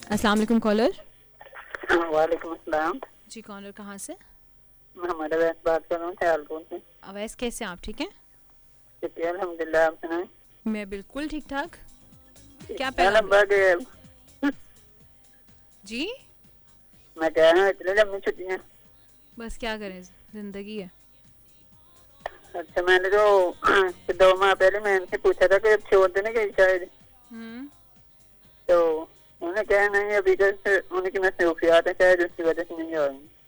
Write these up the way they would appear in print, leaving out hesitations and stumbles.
अस्सलाम वालेकुम कॉलर। वालेकुम अस्सलाम। जी कॉलर कहाँ से? मैं हमारे वैसे बात कर रहा हूँ सियालकोट से। अवैस कैसे हैं आप? ठीक हैं? शुक्रिया अल्हम्दुलिल्लाह, आप सुनाएं। मैं बिल्कुल ठीक ठाक। क्या मैं पैगाम? लंबा के जी मैं कह रहा हूँ इतने लंबी छुट्टियाँ। बस क्या करें, जिंदगी है। अच्छा, मैंने जो 2 माह पहले मैं इनसे पूछा था कि अब छोड़ देने के शायद, हम्म तो उन्होंने कहा नहीं, अभी तो उनकी मसरूफियात है शायद, उसकी वजह से नहीं आ रही।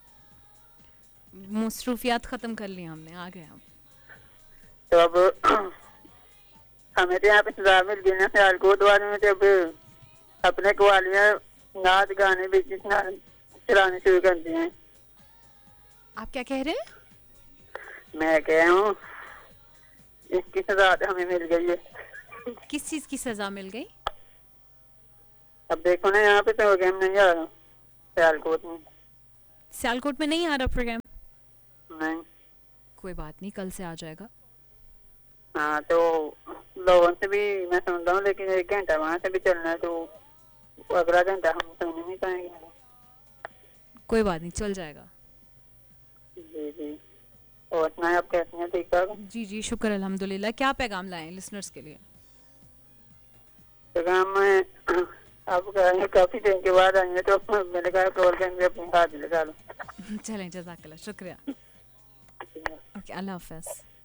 मसरूफियात ख़त्म कर ली हमने, आ गए हम। तो अब हमें तो यहाँ पे सजा मिल गई ना सियालकोट वाले में, जब अपने कवालियाँ नाच गाने भी जितना चलाने शुरू कर दिए हैं। आप क्या कह रहे हैं? मैं कह रहा हूँ इसकी सजा तो हमें मिल गई है। किस चीज़ की सज़ा मिल गई? अब देखो ना, यहाँ पे तो गेम नहीं आ रहा सियालकोट में। सियालकोट में नहीं आ रहा प्रोग्राम? नहीं। कोई बात नहीं, कल से आ जाएगा। हाँ, तो लोगों से भी मैं सुन रहा हूँ, लेकिन 1 घंटा वहाँ से भी चलना है, तो अगला घंटा हम सुन नहीं पाएंगे। कोई बात नहीं, चल जाएगा। जी जी। और सुनाए, आप कैसे हैं? ठीक ठाक? जी जी शुक्र अल्हम्दुलिल्लाह। क्या पैगाम लाएं लिसनर्स के लिए? तो काम में आप कहेंगे काफी दिन के बाद आएंगे, तो मैंने कहा कॉल करेंगे, अपने हाथ लगा लो। चलें, जज़ाकल्लाह, शुक्रिया। ओके, अल्लाह हाफ़िज़।